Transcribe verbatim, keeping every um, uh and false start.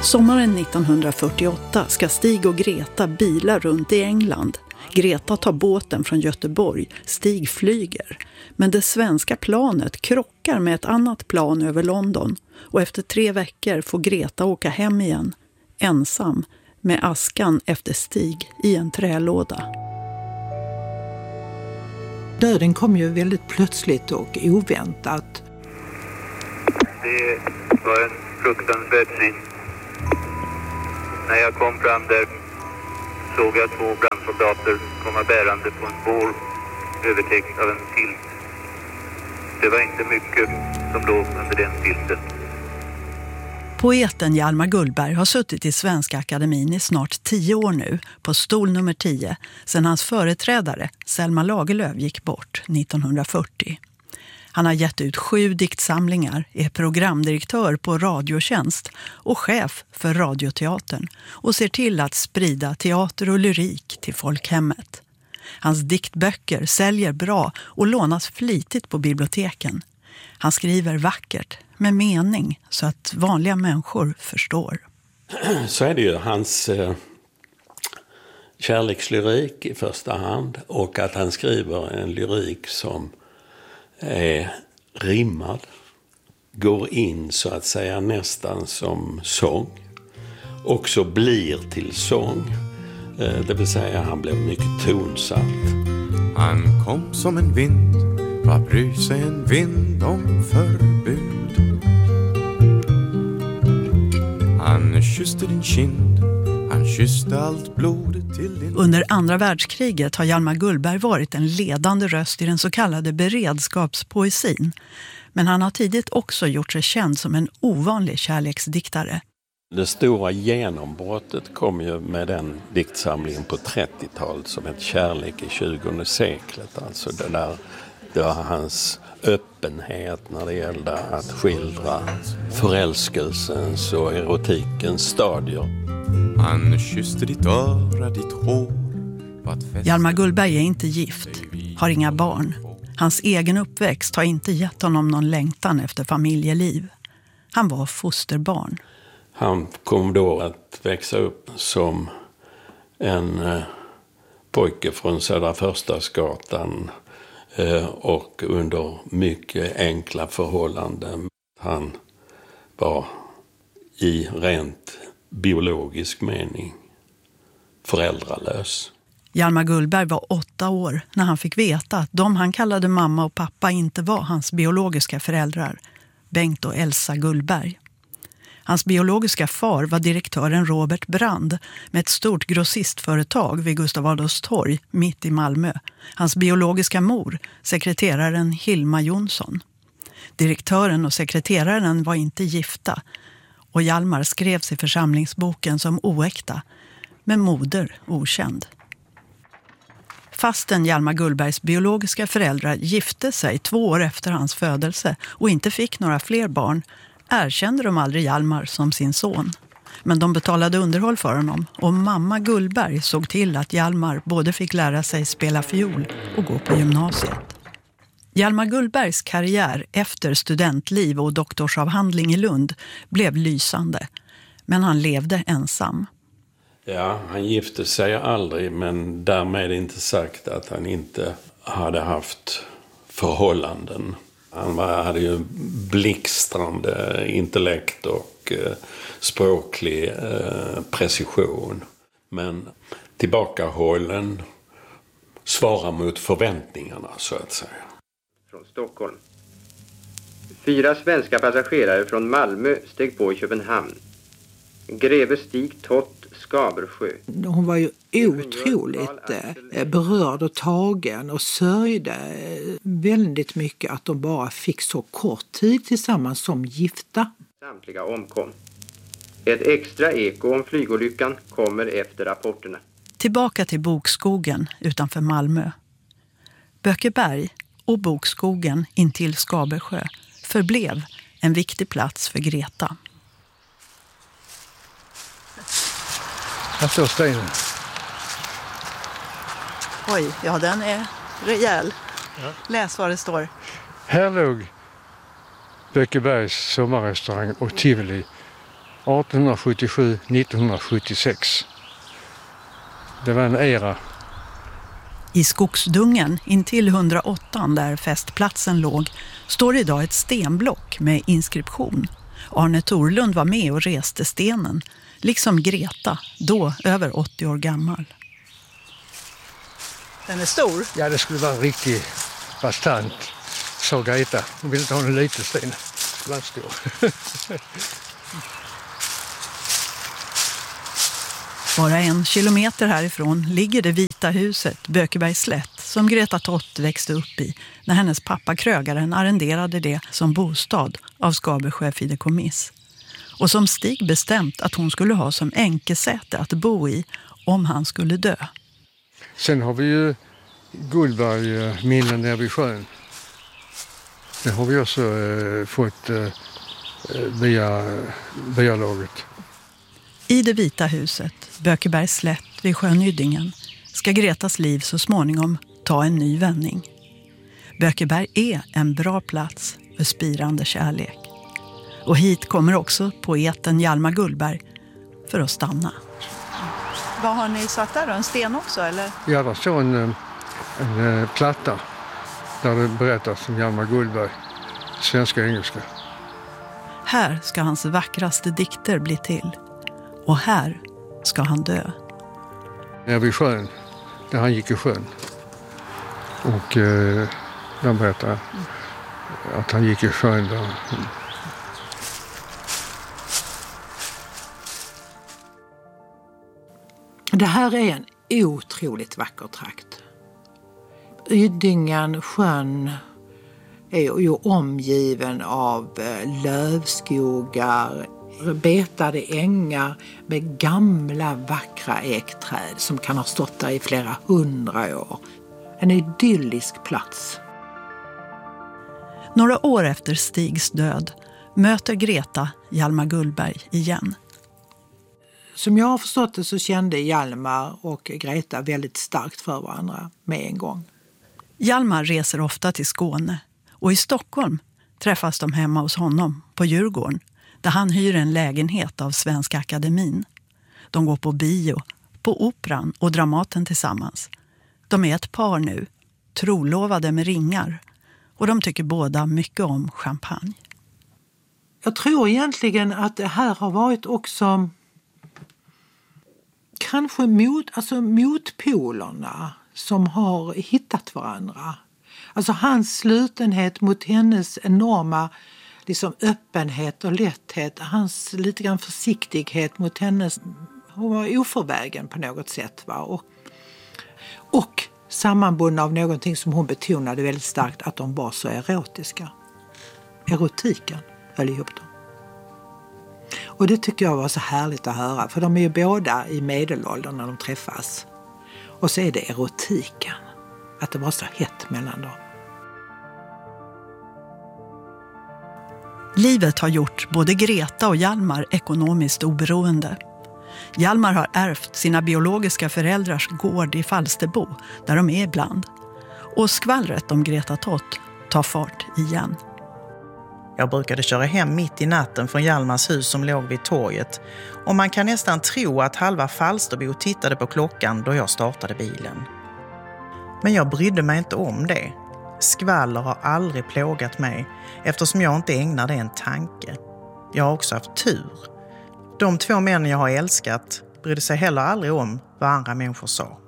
Sommaren nittonhundrafyrtioåtta ska Stig och Greta bila runt i England. Greta tar båten från Göteborg, Stig flyger. Men det svenska planet krockar med ett annat plan över London. Och efter tre veckor får Greta åka hem igen, ensam, med askan efter Stig i en trälåda. Döden kom ju väldigt plötsligt och oväntat. Det var en fruktansvärd syn. När jag kom fram där såg jag två brandsoldater komma bärande på en bår övertäckt av en filt. Det var inte mycket som låg under den filten. Poeten Hjalmar Gullberg har suttit i Svenska Akademin i snart tio år nu, på stol nummer tio, sedan hans företrädare Selma Lagerlöf gick bort nittonhundrafyrtio. Han har gett ut sju diktsamlingar, är programdirektör på Radiotjänst och chef för Radioteatern och ser till att sprida teater och lyrik till folkhemmet. Hans diktböcker säljer bra och lånas flitigt på biblioteken. Han skriver vackert, med mening, så att vanliga människor förstår. Så är det ju hans eh, kärlekslyrik i första hand, och att han skriver en lyrik som är rimmad, går in så att säga nästan som sång, också blir till sång, eh, det vill säga han blev mycket tonsatt. Han kom som en vind, vad bryr sig en vind om förbud? Han kysste din kind, han kysste allt blodet till din... Under andra världskriget har Hjalmar Gullberg varit en ledande röst i den så kallade beredskapspoesin. Men han har tidigt också gjort sig känd som en ovanlig kärleksdiktare. Det stora genombrottet kom ju med den diktsamlingen på trettiotalet som heter Kärlek i tjugonde seklet. Alltså det där, det var hans öppenhet när det gällde att skildra förälskelsens och erotikens stadier. Han kysste ditt öra, ditt hår. Hjalmar Gullberg är inte gift, har inga barn. Hans egen uppväxt har inte gett honom någon längtan efter familjeliv. Han var fosterbarn. Han kom då att växa upp som en eh, pojke från Södra Förstadsgatan eh, och under mycket enkla förhållanden. Han var i rent biologisk mening föräldralös. Hjalmar Gullberg var åtta år när han fick veta att de han kallade mamma och pappa inte var hans biologiska föräldrar, Bengt och Elsa Gullberg. Hans biologiska far var direktören Robert Brand med ett stort grossistföretag vid Gustav Adolfs torg mitt i Malmö. Hans biologiska mor, sekreteraren Hilma Jonsson. Direktören och sekreteraren var inte gifta och Hjalmar skrevs i församlingsboken som oäkta, med moder okänd. Fastän Hjalmar Gullbergs biologiska föräldrar gifte sig två år efter hans födelse och inte fick några fler barn, erkände de aldrig Hjalmar som sin son. Men de betalade underhåll för honom och mamma Gullberg såg till att Hjalmar både fick lära sig spela fiol och gå på gymnasiet. Hjalmar Gullbergs karriär efter studentliv och doktorsavhandling i Lund blev lysande, men han levde ensam. Ja, han gifte sig aldrig, men därmed inte sagt att han inte hade haft förhållanden. Han var, hade ju blixtrande intellekt och eh, språklig eh, precision. Men tillbakahållen, svarar mot förväntningarna så att säga. Från Stockholm. Fyra svenska passagerare från Malmö steg på i Köpenhamn. Greve Stig Tott Skabersjö. Hon var ju otroligt eh, berörd och tagen och sörjde väldigt mycket att de bara fick så kort tid tillsammans som gifta. Samtliga omkom. Ett extra eko om flygolyckan kommer efter rapporterna. Tillbaka till Bokskogen utanför Malmö. Bökeberg och Bokskogen intill Skabersjö förblev en viktig plats för Greta. Här står stenen. Oj, ja den är rejäl. Ja. Läs vad det står. Här låg Bökebergs sommarrestaurang och Tivoli arton sjuttiosju till nittonhundrasjuttiosex. Det var en era. I skogsdungen intill hundraåtta där festplatsen låg står idag ett stenblock med inskription. Arne Thorlund var med och reste stenen, liksom Greta, då över åttio år gammal. Den är stor? Ja, det skulle vara en riktig bastant, sa Greta. Hon ville inte ha en liten sten. Det var stor. Bara en kilometer härifrån ligger det vita huset, Bökebergs slätt, som Greta Tott växte upp i när hennes pappa krögaren arrenderade det som bostad av Skabersjö fideikommiss. Och som Stig bestämt att hon skulle ha som enkesäte att bo i om han skulle dö. Sen har vi ju Gullberg minnen nere vid sjön. Det har vi också eh, fått eh, via, via laget. I det vita huset, Bökebergs slätt vid sjön Yddingen, ska Gretas liv så småningom ta en ny vändning. Bökeberg är en bra plats för spirande kärlek. Och hit kommer också poeten Hjalmar Gullberg för att stanna. Vad har ni satt där då? En sten också eller? Ja, det står en, en, en platta där det berättas om Hjalmar Gullberg, svenska och engelska. Här ska hans vackraste dikter bli till. Och här ska han dö. Nere vid sjön, där han gick i sjön. Och eh, de berättar att han gick i sjön där. Det här är en otroligt vacker trakt. Yddingen, sjön, är ju omgiven av lövskogar, betade ängar med gamla vackra ekträd som kan ha stått där i flera hundra år. En idyllisk plats. Några år efter Stigs död möter Greta Hjalmar Gullberg igen. Som jag har förstått det så kände Hjalmar och Greta väldigt starkt för varandra med en gång. Hjalmar reser ofta till Skåne och i Stockholm träffas de hemma hos honom på Djurgården där han hyr en lägenhet av Svenska Akademin. De går på bio, på operan och Dramaten tillsammans. De är ett par nu, trolovade med ringar och de tycker båda mycket om champagne. Jag tror egentligen att det här har varit också kanske mot, alltså motpolerna som har hittat varandra. Alltså hans slutenhet mot hennes enorma liksom öppenhet och lätthet, hans lite grann försiktighet mot hennes, hon var oförvägen på något sätt. Va? Och, och sammanbundna av någonting som hon betonade väldigt starkt, att de var så erotiska. Erotiken höll ihop dem. Och det tycker jag var så härligt att höra, för de är ju båda i medelåldern när de träffas. Och så är det erotiken, att det var så hett mellan dem. Livet har gjort både Greta och Hjalmar ekonomiskt oberoende. Hjalmar har ärvt sina biologiska föräldrars gård i Falsterbo, där de är ibland. Och skvallret om Greta Tott tar fart igen. Jag brukade köra hem mitt i natten från Hjalmars hus som låg vid torget. Och man kan nästan tro att halva Falsterbo tittade på klockan då jag startade bilen. Men jag brydde mig inte om det. Skvaller har aldrig plågat mig eftersom jag inte ägnar det en tanke. Jag har också haft tur. De två män jag har älskat brydde sig heller aldrig om vad andra människor sa.